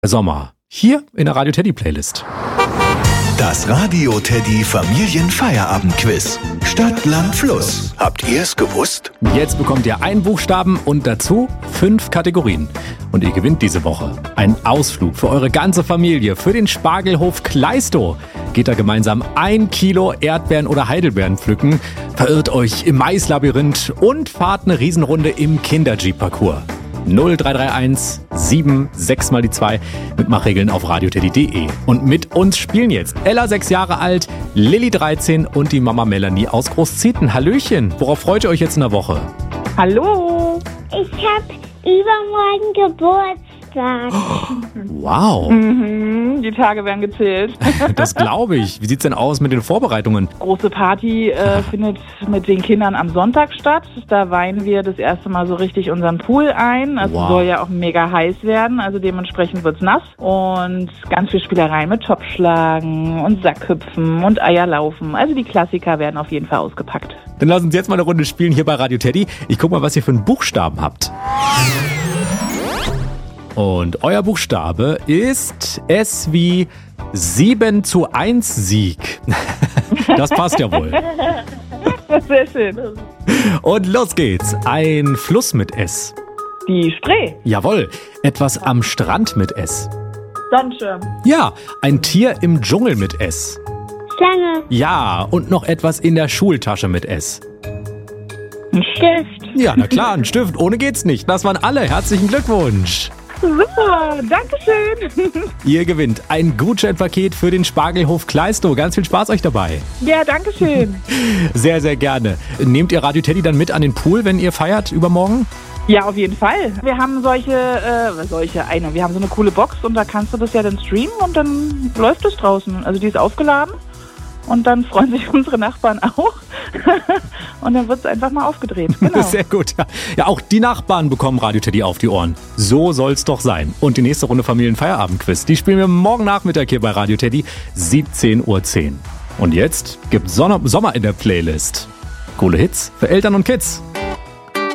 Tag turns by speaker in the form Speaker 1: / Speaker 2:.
Speaker 1: Sommer. Hier in der Radio Teddy Playlist.
Speaker 2: Das Radio Teddy Familienfeierabendquiz. Stadt, Land, Fluss. Habt ihr es gewusst?
Speaker 1: Jetzt bekommt ihr einen Buchstaben und dazu 5 Kategorien. Und ihr gewinnt diese Woche einen Ausflug für eure ganze Familie für den Spargelhof Kleistow. Geht da gemeinsam 1 Kilo Erdbeeren oder Heidelbeeren pflücken, verirrt euch im Maislabyrinth und fahrt eine Riesenrunde im Kinder-Jeep-Parcours. 0331 76 mal die 2 Mitmachregeln auf radioteddy.de. Und mit uns spielen jetzt Ella 6 Jahre alt, Lilly 13 und die Mama Melanie aus Großzieten. Hallöchen, worauf freut ihr euch jetzt in der Woche?
Speaker 3: Hallo.
Speaker 4: Ich habe übermorgen Geburtstag.
Speaker 1: Wow,
Speaker 3: Die Tage werden gezählt.
Speaker 1: das glaube ich. Wie sieht's denn aus mit den Vorbereitungen?
Speaker 3: Große Party findet mit den Kindern am Sonntag statt. Da weihen wir das erste Mal so richtig unseren Pool ein. Also
Speaker 1: Wow.
Speaker 3: soll ja auch mega heiß werden. Also dementsprechend wird's nass. Und ganz viel Spielereien mit Topfschlagen und Sackhüpfen und Eierlaufen. Also die Klassiker werden auf jeden Fall ausgepackt.
Speaker 1: Dann lass uns jetzt mal eine Runde spielen hier bei Radio Teddy. Ich guck mal, was ihr für einen Buchstaben habt. Und euer Buchstabe ist S wie 7:1 Sieg. Das passt ja wohl.
Speaker 3: Sehr schön.
Speaker 1: Und los geht's. Ein Fluss mit S.
Speaker 3: Die Spree.
Speaker 1: Jawohl. Etwas am Strand mit S.
Speaker 3: Sonnenschirm.
Speaker 1: Ja, ein Tier im Dschungel mit S.
Speaker 4: Schlange,
Speaker 1: Ja, und noch etwas in der Schultasche mit S.
Speaker 3: Ein
Speaker 4: Stift,
Speaker 1: Ja, na klar, ein Stift. Ohne geht's nicht. Das waren alle. Herzlichen Glückwunsch.
Speaker 3: Super, Dankeschön.
Speaker 1: Ihr gewinnt ein Gutscheinpaket für den Spargelhof Kleistow. Ganz viel Spaß euch dabei.
Speaker 3: Ja, Dankeschön.
Speaker 1: Sehr, sehr gerne. Nehmt ihr Radio Teddy dann mit an den Pool, wenn ihr feiert übermorgen?
Speaker 3: Ja, auf jeden Fall. Wir haben wir haben so eine coole Box und da kannst du das ja dann streamen und dann läuft es draußen. Also die ist aufgeladen und dann freuen sich unsere Nachbarn auch und dann wird es einfach mal aufgedreht. Genau.
Speaker 1: Sehr gut. Ja, auch die Nachbarn bekommen Radio Teddy auf die Ohren. So soll's doch sein. Und die nächste Runde Familienfeierabendquiz, die spielen wir morgen Nachmittag hier bei Radio Teddy, 17:10 Uhr. Und jetzt gibt's Sommer in der Playlist. Coole Hits für Eltern und Kids.